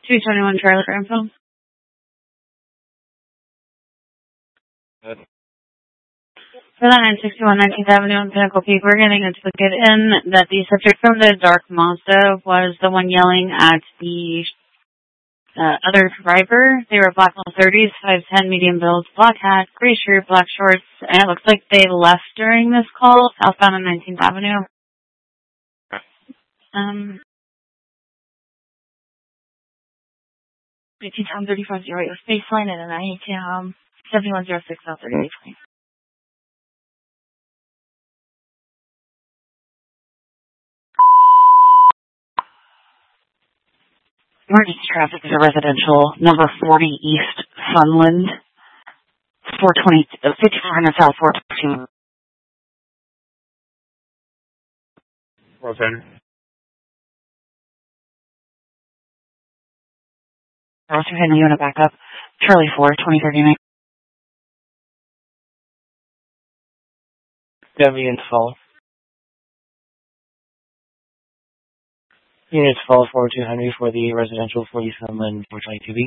221 Charlie Granville. Good. For the 961 19th Avenue on Pinnacle Peak, we're getting a ticket in that the subject from the dark Mazda was the one yelling at the other driver. They were black 30s, 5'10", medium build, black hat, gray shirt, black shorts, and it looks like they left during this call, southbound on 19th Avenue. 18 Tom 3508 baseline and an IATM 7106 South 38. Emergency traffic is a residential, number 40 East Sunland, 5400 South 422. Roseanne. Roger Henry, you want to back up? Charlie 4, 2039. Units fall. Units fall 4200 for the residential 40 Sunland 422B.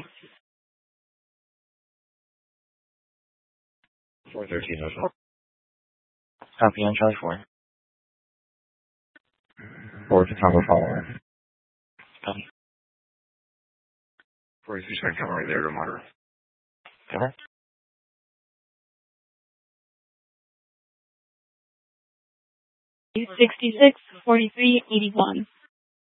413 also. Copy on Charlie 4. 4 to Tango follower. Copy. 43 coming right there to monitor. Cover. 66, 43, 81.